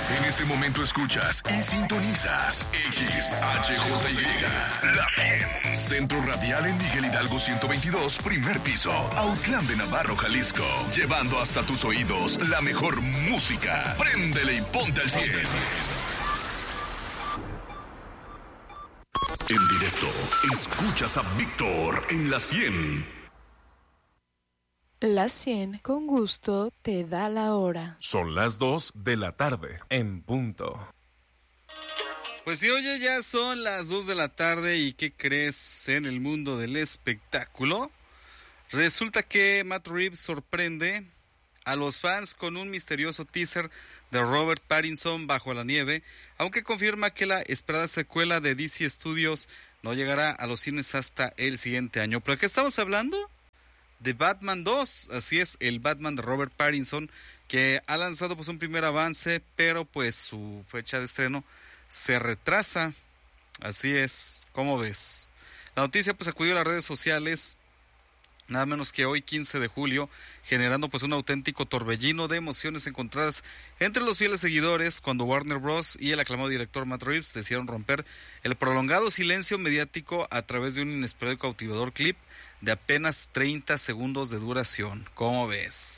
En este momento escuchas y sintonizas XHJY, La 100. Centro Radial en Miguel Hidalgo 122, primer piso, Autlán de Navarro, Jalisco. Llevando hasta tus oídos la mejor música. Préndele y ponte al 100. En directo, escuchas a Víctor en La 100. La 100 con gusto te da la hora. Son las 2 de la tarde, en punto. Pues sí, oye, ya son las 2 de la tarde y ¿qué crees en el mundo del espectáculo? Resulta que Matt Reeves sorprende a los fans con un misterioso teaser de Robert Pattinson bajo la nieve, aunque confirma que la esperada secuela de DC Studios no llegará a los cines hasta el siguiente año. ¿Pero qué estamos hablando? De Batman 2, así es, el Batman de Robert Pattinson, que ha lanzado pues un primer avance, pero pues su fecha de estreno se retrasa. Así es, ¿cómo ves? La noticia pues acudió a las redes sociales nada menos que hoy 15 de julio, generando pues un auténtico torbellino de emociones encontradas entre los fieles seguidores cuando Warner Bros. Y el aclamado director Matt Reeves decidieron romper el prolongado silencio mediático a través de un inesperado y cautivador clip de apenas 30 segundos de duración. ¿Cómo ves?